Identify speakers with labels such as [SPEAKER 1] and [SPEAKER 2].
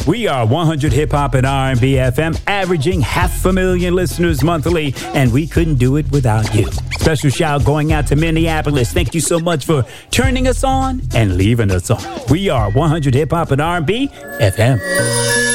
[SPEAKER 1] We are 100 Hip Hop and R&B FM, averaging 500,000 listeners monthly, and we couldn't do it without you. Special shout going out to Minneapolis. Thank you so much for turning us on and leaving us on. We are 100 Hip Hop and R&B FM.